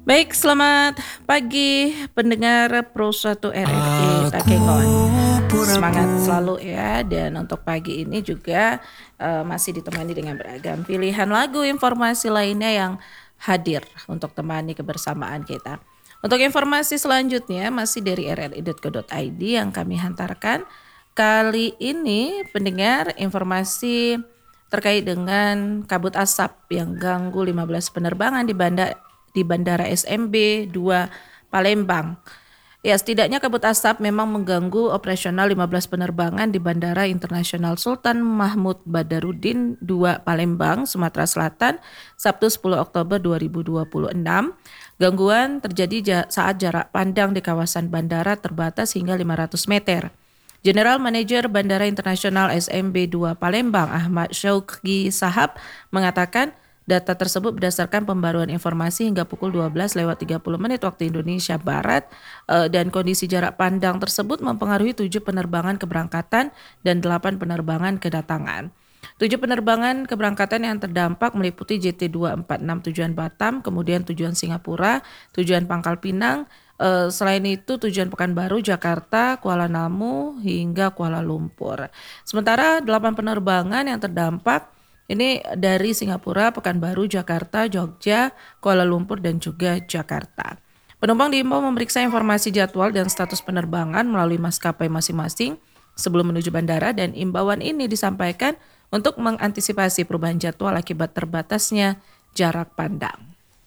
Baik, selamat pagi pendengar Pro 1 RRI Takengon. Semangat selalu ya, dan untuk pagi ini juga masih ditemani dengan beragam pilihan lagu informasi lainnya yang hadir untuk temani kebersamaan kita. Untuk informasi selanjutnya masih dari rri.co.id yang kami hantarkan. Kali ini pendengar informasi terkait dengan kabut asap yang ganggu 15 penerbangan di Bandara SMB 2 Palembang. Ya, setidaknya kabut asap memang mengganggu operasional 15 penerbangan di Bandara Internasional Sultan Mahmud Badarudin 2 Palembang, Sumatera Selatan, Sabtu 10 Oktober 2026. Gangguan terjadi saat jarak pandang di kawasan bandara terbatas hingga 500 meter. General Manager Bandara Internasional SMB 2 Palembang Ahmad Syauqi Sahab mengatakan data tersebut berdasarkan pembaruan informasi hingga pukul 12:30 waktu Indonesia Barat, dan kondisi jarak pandang tersebut mempengaruhi 7 penerbangan keberangkatan dan 8 penerbangan kedatangan. 7 penerbangan keberangkatan yang terdampak meliputi JT246 tujuan Batam, kemudian tujuan Singapura, tujuan Pangkal Pinang, selain itu tujuan Pekanbaru, Jakarta, Kuala Namu hingga Kuala Lumpur. Sementara 8 penerbangan yang terdampak ini dari Singapura, Pekanbaru, Jakarta, Jogja, Kuala Lumpur dan juga Jakarta. Penumpang diimbau memeriksa informasi jadwal dan status penerbangan melalui maskapai masing-masing sebelum menuju bandara, dan imbauan ini disampaikan untuk mengantisipasi perubahan jadwal akibat terbatasnya jarak pandang.